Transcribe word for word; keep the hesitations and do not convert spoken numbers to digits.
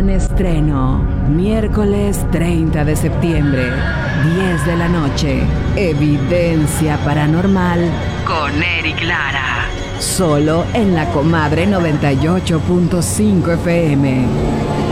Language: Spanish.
Gran estreno. Miércoles treinta de septiembre, diez de la noche. Evidencia Paranormal con Eric Lara. Solo en La Comadre noventa y ocho punto cinco F M.